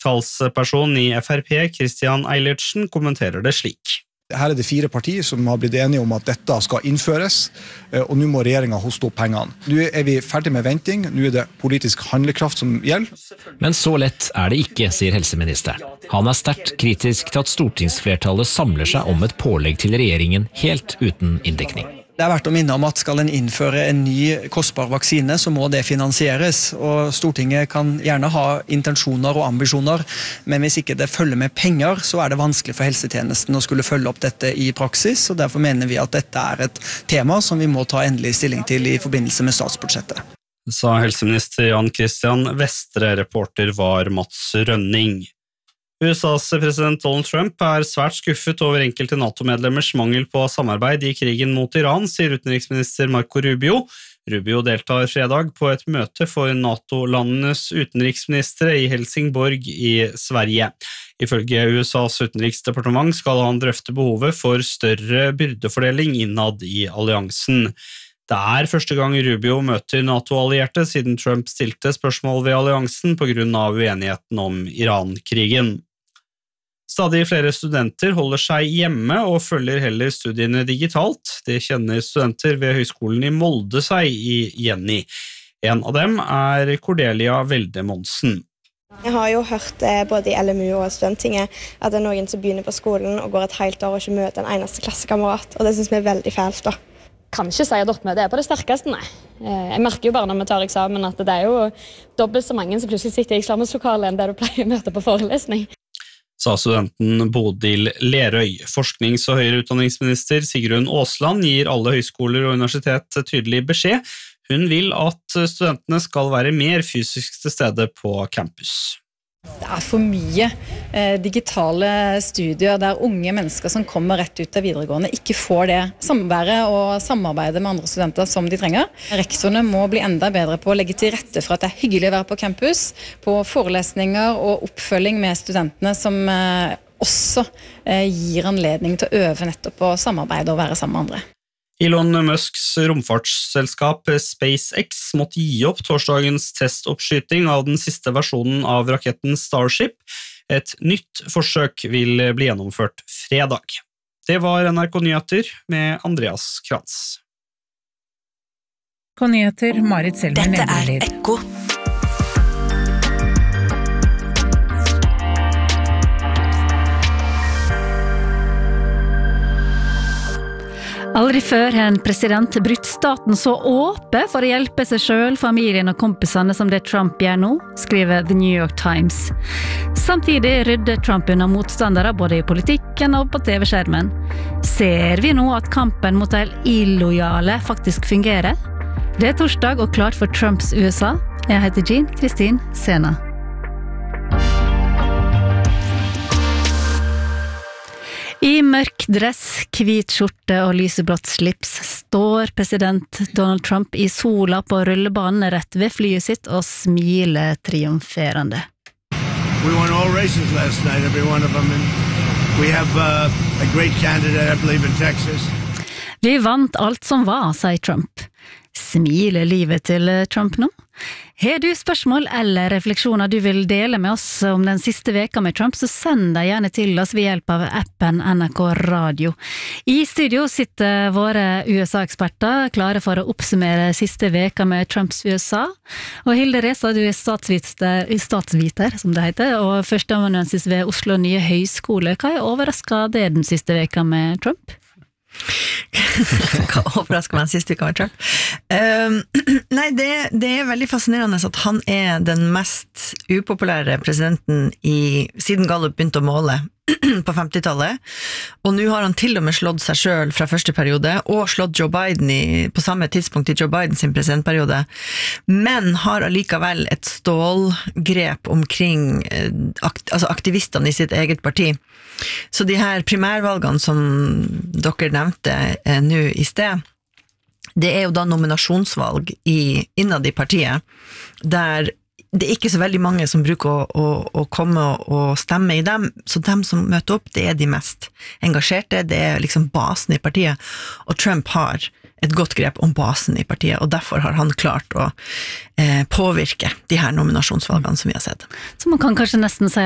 talsperson I FRP, Christian Eilertsen, kommenterer det slik. Her det 4 partier som har blitt enige om at dette skal innføres, og nå må regjeringen hoste opp pengene. Nå vi ferdig med venting, nå det politisk handlekraft som gjelder. Men så lett det ikke, sier helseministeren. Han sterkt kritisk til at stortingsflertallet samler seg om et pålegg til regjeringen helt uten inndekning. Det verdt å minne om at skal en innføre en ny kostbar vaksine, så må det finansieres, og Stortinget kan gjerne ha intensjoner og ambisjoner, men hvis ikke det følger med penger, så det vanskelig for helsetjenesten å skulle følge opp dette I praksis, og derfor mener vi at dette et tema som vi må ta endelig stilling til I forbindelse med statsbudsjettet. Sa helseminister Jan Christian Vestre, reporter var Mats Rønning. USAs president Donald Trump svært skuffet over enkelte NATO-medlemmers mangel på samarbeid I krigen mot Iran, sier utenriksminister Marco Rubio. Rubio deltar fredag på et møte for NATO-landenes utenriksministre I Helsingborg I Sverige. Ifølge USAs utenriksdepartement skal han drøfte behovet for større byrdefordeling innad I alliansen. Det første gang Rubio møter NATO-allierte siden Trump stilte spørsmål ved alliansen på grunn av uenigheten om Iran-krigen. Stadig flere studenter holder seg hjemme og følger heller studiene digitalt. Det kjenner studenter ved Høgskolen I Molde seg igjen I. En av dem Cordelia Velde Monsen. Jeg har jo hørt både I LMU og Studenttinget at det noen som begynner på skolen og går et helt år og ikke møter en eneste klassekamerat, og det synes vi veldig fælt da. Kan ikke si at oppmøtet på det sterkeste, nei. Jeg merker jo bare når vi tar eksamen at det jo dobbelt så mange som plutselig sitter I eksamenslokalet enn det du pleier å møte på forelesning. Sa studenten Bodil Lerøy. Forsknings- og høyere utdanningsminister Sigrun Aasland gir alle høyskoler og universitet tydelig beskjed. Hun vil at studentene skal være mer fysisk til stede på campus. Det for mye digitale studier der unge mennesker som kommer rett ut av videregående ikke får det samværet og samarbeidet med andre studenter som de trenger. Rektorene må bli enda bedre på å legge til rette for at det hyggelig å være på campus, på forelesninger og oppfølging med studentene som også gir anledning til å øve nettopp på samarbeid og være sammen med andre. Elon Musks romfartsselskap SpaceX måtte gi opp torsdagens testoppskyting av den siste versjonen av raketten Starship. Et nytt forsøk vil bli gjennomført fredag. Det var NRK Nyheter med Andreas Krantz. Nyheter, Marit Selmer Nedberger. Dette Ekko. Aldri før har en president brutt staten så åpe for å hjelpe seg selv, familien og kompisene som det Trump gjør nå, skriver The New York Times. Samtidig rydder Trump unna motstandere både I politikken og på TV-skjermen. Ser vi nå at kampen mot de illojale faktisk fungerer? Det torsdag og klart for Trumps USA. Jeg heter Jean Kristin Sena. I mørk dress, hvit skjorte og lyseblått slips står president Donald Trump I sola på rullebanen rett ved flyet sitt og smiler triumferende. We won all races last night, every one of them, and we have a great candidate, I believe, in Texas. Vi vant alt som var, sier Trump. Smiler livet til Trump nå? Har du spørsmål eller refleksjoner du vil dele med oss om den siste veka med Trump, så send deg gjerne til oss ved hjelp av appen NRK Radio. I studio sitter våre USA-eksperter klare for å oppsummere siste veka med Trumps USA. Og Hilde Resa, du statsviter, som det heter, og førsteamanuensis ved Oslo Nye Høyskole. Hva overrasket det den siste veka med Trump? Hva overrasker meg siste uka med Trump? Nei, det veldig fascinerende at han den mest upopulære presidenten siden Gallup begynte å måle på 50-tallet, og nå har han til og med slått seg selv fra første periode, og slått Joe Biden på samme tidspunkt I Joe Biden sin presidentperiode, men har allikevel et stålgrep omkring aktivistene I sitt eget parti. Så de her primærvalgene som dere nevnte nå I sted, det jo da nominasjonsvalg innad I partiet, der det ikke så veldig mange som bruker å komme og stemme I dem, så dem som møter opp, det de mest engasjerte, det liksom basen I partiet, og Trump har et godt grep om basen I partiet, og derfor har han klart å påvirke de her nominasjonsvalgene som vi har sett. Så man kan kanskje nesten si